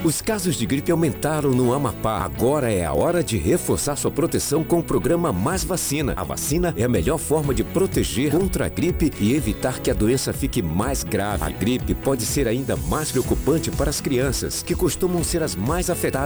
Os casos de gripe aumentaram no Amapá. Agora é a hora de reforçar sua proteção com o programa Mais Vacina. A vacina é a melhor forma de proteger contra a gripe e evitar que a doença fique mais grave. A gripe pode ser ainda mais preocupante para as crianças, que costumam ser as mais afetadas